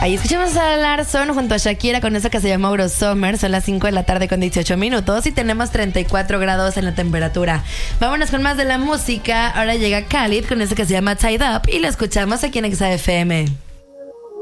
Ahí escuchamos a Larson junto a Shakira con eso que se llama Eurosummer. Son las 5 de la tarde con 18 minutos y tenemos 34 grados en la temperatura. Vámonos con más de la música. Ahora llega Khalid con eso que se llama Tied Up y lo escuchamos aquí en XFM.